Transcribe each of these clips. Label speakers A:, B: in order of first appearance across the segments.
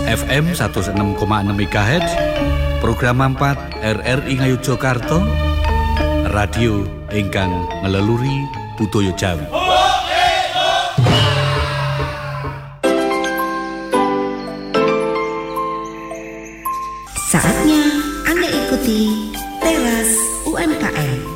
A: FM 106,6 MHz, program 4 RRI Ngayogyakarta, radio ingkang ngeleluri budaya Jawi.
B: Saatnya Anda ikuti Teras UMKM.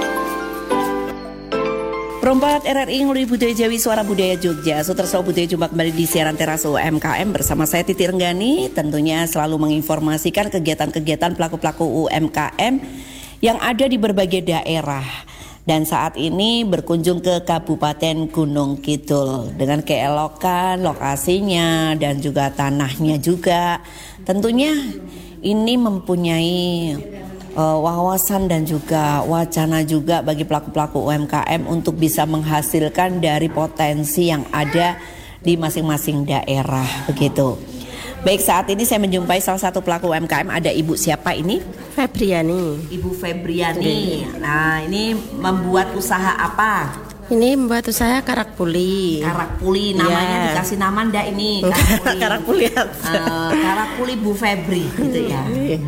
B: Perompak RRI Nguluri Budaya Jawi Suara Budaya Jogja. Suterso Budaya jumpa kembali di siaran Teras UMKM bersama saya Titi Renggani. Tentunya selalu menginformasikan kegiatan-kegiatan pelaku-pelaku UMKM yang ada di berbagai daerah. Dan saat ini berkunjung ke Kabupaten Gunung Kidul dengan keelokan lokasinya dan juga tanahnya juga. Tentunya ini mempunyai wawasan dan juga wacana juga bagi pelaku-pelaku UMKM untuk bisa menghasilkan dari potensi yang ada di masing-masing daerah begitu. Baik, saat ini saya menjumpai salah satu pelaku UMKM. Ada Ibu siapa ini?
C: Febriani.
B: Ibu Febriani. Nah, ini membuat usaha apa?
C: Ini membuat usaha karak puli.
B: Karak puli, namanya dikasih nama ndak ini?
C: Karak puli.
B: Karak puli Bu Febri gitu ya.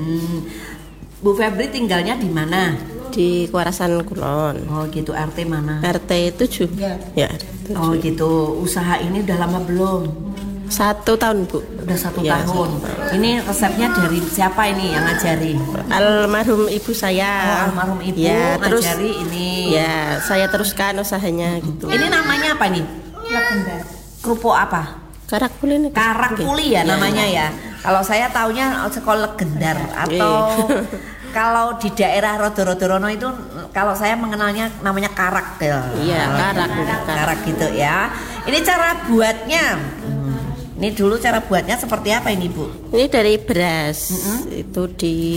B: Bu Febri tinggalnya di mana?
C: Di Kuarasan Kulon.
B: Oh gitu, RT mana?
C: RT 7. Ya.
B: Oh gitu, usaha ini udah lama belum?
C: 1 tahun Bu.
B: Udah 1 tahun. Ini resepnya dari siapa ini yang ngajari?
C: Almarhum ibu saya.
B: Oh, almarhum ibu
C: ya, terus
B: ngajari ini.
C: Ya, saya teruskan usahanya gitu.
B: Ini namanya apa nih?
C: Legenda.
B: Kerupuk apa?
C: Karak puli ini.
B: Karak puli ya namanya ya. Kalau saya taunya sekolah legendar atau kalau di daerah Rodo-Rodo itu kalau saya mengenalnya namanya karak.
C: Iya,
B: karak gitu ya. Ini cara buatnya. Ini dulu cara buatnya seperti apa ini Bu?
C: Ini dari beras. Itu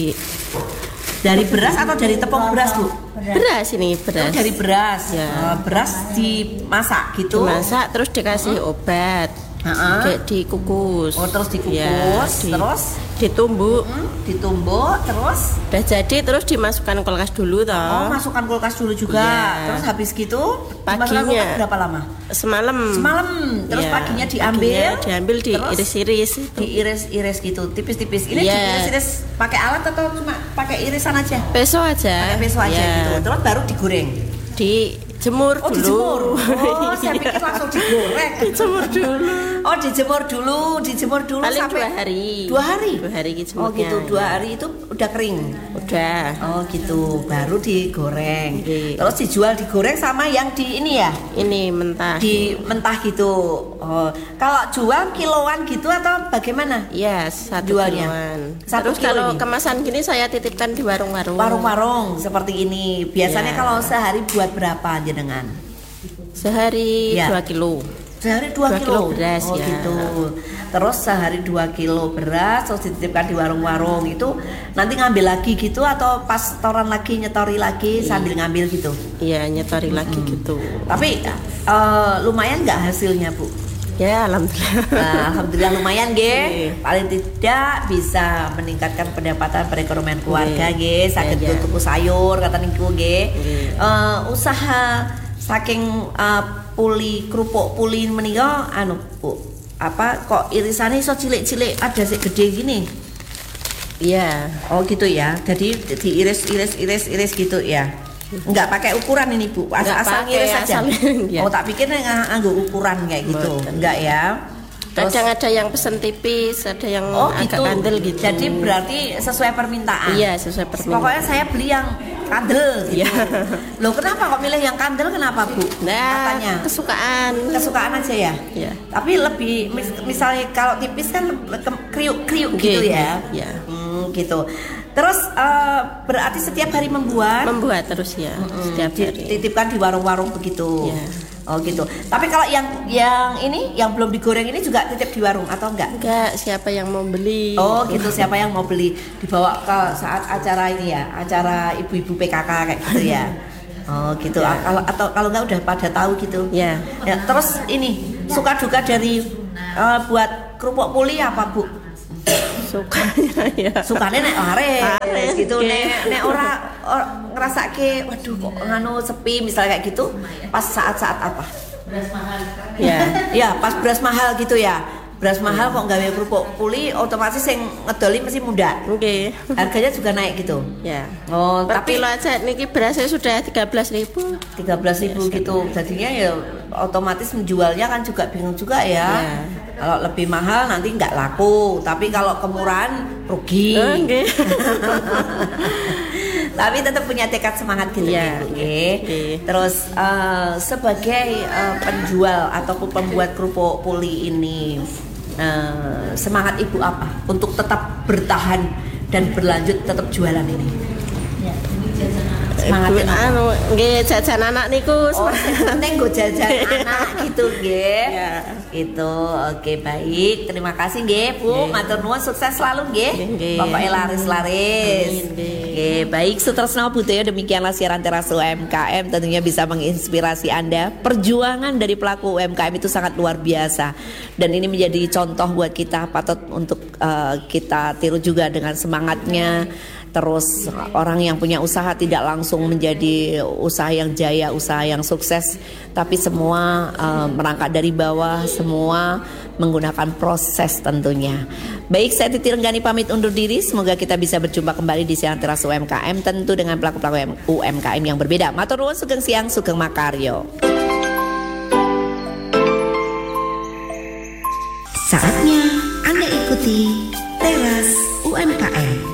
B: dari beras atau dari tepung beras Bu?
C: Beras ini beras.
B: Oh, dari beras.
C: Ya.
B: Beras dimasak gitu.
C: Dimasak terus dikasih obat. Kayak dikukus.
B: Oh, terus dikukus,
C: ya,
B: terus
C: ditumbuk.
B: Ditumbuk, terus
C: udah jadi, terus dimasukkan kulkas dulu toh.
B: Oh, masukkan kulkas dulu juga.
C: Ya.
B: Terus habis gitu
C: paginya
B: berapa lama?
C: Semalam.
B: Terus
C: ya.
B: paginya diambil,
C: diiris-iris.
B: Diiris-iris gitu, tipis-tipis. Ini diiris-iris pakai alat atau cuma pakai irisan aja?
C: Peso aja.
B: Pakai peso aja gitu. Terus baru digoreng.
C: Dijemur dulu.
B: Dijemur. Oh, saya pikir langsung digoreng.
C: Dijemur dulu.
B: Oh, dijemur dulu
C: paling
B: sampai
C: 2 hari. 2 hari
B: Oh gitu, 2 hari itu udah kering.
C: Udah.
B: Oh gitu, baru digoreng. Terus dijual digoreng sama yang di ini ya?
C: Ini mentah.
B: Di mentah gitu. Oh, kalau jual kiloan gitu atau bagaimana?
C: Iya, 1
B: jualnya.
C: Kiloan.
B: Terus
C: kalau
B: ini?
C: Kemasan gini saya titipkan di warung-warung.
B: Warung-warung seperti ini. Biasanya kalau sehari buat berapa jenengan?
C: Sehari 2 kilo.
B: Sehari 2 kilo
C: beras.
B: Oh
C: ya.
B: gitu. Terus sehari 2 kilo beras terus dititipkan di warung-warung itu nanti ngambil lagi gitu atau pas setoran lagi nyetori lagi sambil ngambil gitu?
C: Iya, nyetori lagi gitu.
B: Tapi lumayan nggak hasilnya Bu?
C: Ya, alhamdulillah.
B: Alhamdulillah lumayan nggih. Paling tidak bisa meningkatkan pendapatan perekonomian keluarga nggih. Saged tuku sayur kata niku nggih. Usaha saking kerupuk puli menika Bu, apa kok irisannya iso cilik-cilik ada sik gede gini?
C: Iya.
B: Oh gitu ya. Jadi diiris gitu ya. Enggak pakai ukuran ini Bu, asal ngiris saja. Oh tak pikir nganggo ukuran kayak gitu. Enggak ya.
C: Kadang ada yang pesen tipis, ada yang agak kandel gitu.
B: Jadi berarti sesuai permintaan.
C: Iya, sesuai permintaan.
B: Pokoknya saya beli yang kandel gitu. Loh kenapa kok milih yang kandel kenapa Bu?
C: Nah,
B: katanya kesukaan aja ya.
C: Iya.
B: Tapi lebih misalnya kalau tipis kan kriuk-kriuk gitu ya.
C: Iya.
B: Gitu. Terus berarti setiap hari membuat
C: terus ya. Setiap hari.
B: Titipkan di warung-warung begitu.
C: Ya.
B: Oh gitu. Tapi kalau yang ini yang belum digoreng ini juga titip di warung atau enggak?
C: Enggak, siapa yang mau beli.
B: Oh gitu, siapa yang mau beli dibawa ke saat acara ini ya, acara ibu-ibu PKK kayak gitu ya. Oh gitu. Ya. Kalau enggak udah pada tahu gitu.
C: Ya.
B: Terus ini suka duka dari buat kerupuk puli apa Bu? Sukanya nek laris gitu, nek ora ngrasake waduh kok nganu sepi misalnya kayak gitu pas saat-saat apa?
C: Ya.
B: Ya, pas beras mahal gitu ya. beras mahal kok gawe kerupuk puli, otomatis yang ngedoli mesti muda.
C: Nggih.
B: Harganya juga naik gitu.
C: Ya.
B: Oh,
C: Per
B: tapi
C: kilo aja niki berasnya sudah 13.000.
B: 13.000 gitu. Jadinya ya otomatis menjualnya kan juga bingung juga ya. Kalau lebih mahal nanti nggak laku, tapi kalau kemurahan rugi.
C: Nggih.
B: Tapi tetap punya tekad semangat gitu
C: ya.
B: Terus sebagai penjual ataupun pembuat kerupuk puli ini, semangat ibu apa untuk tetap bertahan dan berlanjut tetap jualan ini? Semangatnya
C: anu nggih jajan anak niku.
B: Oh, penting go jajan anak gitu nggih.
C: Ya.
B: Itu oke, baik. Terima kasih nggih, Bu. Matur nuwun, sukses selalu nggih. Bapaknya laris-laris. Oke, baik Sutresno Budaya, demikianlah siaran Teras UMKM, tentunya bisa menginspirasi Anda. Perjuangan dari pelaku UMKM itu sangat luar biasa dan ini menjadi contoh buat kita, patut untuk kita tiru juga dengan semangatnya. Terus orang yang punya usaha tidak langsung menjadi usaha yang jaya, usaha yang sukses, tapi semua merangkak dari bawah, semua menggunakan proses tentunya. Baik, saya Titi Renggani pamit undur diri. Semoga kita bisa berjumpa kembali di siaran Teras UMKM, tentu dengan pelaku-pelaku UMKM yang berbeda. Matur nuwun, sugeng siang, sugeng makaryo. Saatnya Anda ikuti Teras UMKM.